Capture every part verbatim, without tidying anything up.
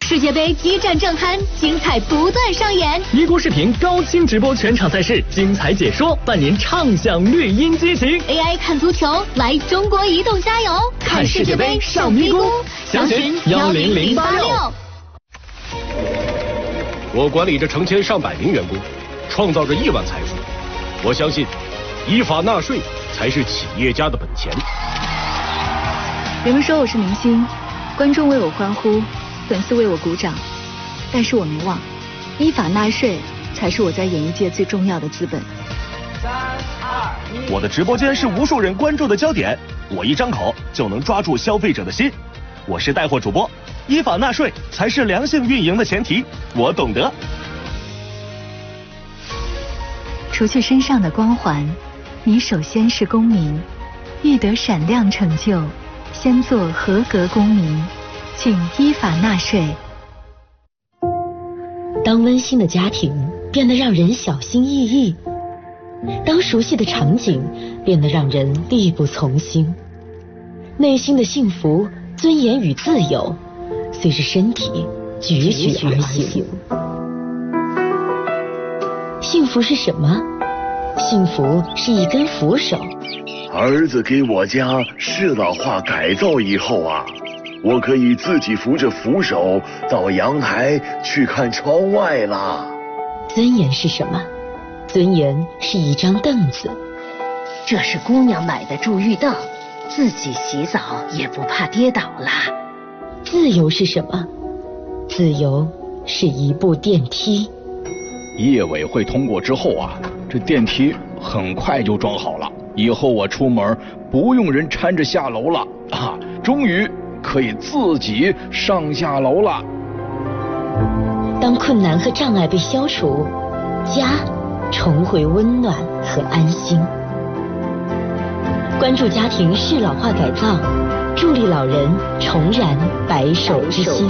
世界杯激战正酣，精彩不断上演。 咪咕视频高清直播全场赛事，精彩解说，伴您畅享绿茵激情。 A I 看足球，来中国移动加油！ 看世界杯上咪咕，详询幺零零八六。 我管理着成千上百名员工，创造着亿万财富。我相信，依法纳税才是企业家的本钱。 人们说我是明星，观众为我欢呼，粉丝为我鼓掌，但是我没忘，依法纳税才是我在演艺界最重要的资本。 三二一，我的直播间是无数人关注的焦点，我一张口就能抓住消费者的心。我是带货主播，依法纳税才是良性运营的前提，我懂得。 除去身上的光环，你首先是公民，欲得闪亮成就，先做合格公民，请依法纳税。 当温馨的家庭变得让人小心翼翼，当熟悉的场景变得让人力不从心，内心的幸福、尊严与自由随着身体踽踽而行。幸福是什么？幸福是一根扶手。 儿子给我家适老化改造以后啊，我可以自己扶着扶手到阳台去看窗外啦。 尊严是什么？尊严是一张凳子。 这是姑娘买的助浴凳，自己洗澡也不怕跌倒啦。 自由是什么？自由是一部电梯。 业委会通过之后啊，这电梯很快就装好了，以后我出门不用人搀着下楼了啊，终于可以自己上下楼了。 当困难和障碍被消除，家重回温暖和安心。关注家庭适老化改造，助力老人重燃白首之心。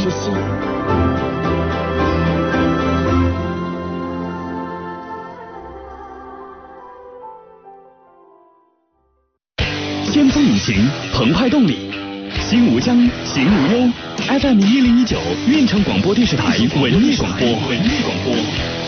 先锋引擎，澎湃动力，心无疆，行无忧。F M 一零一九，运城广播电视台文艺广播，文艺广播。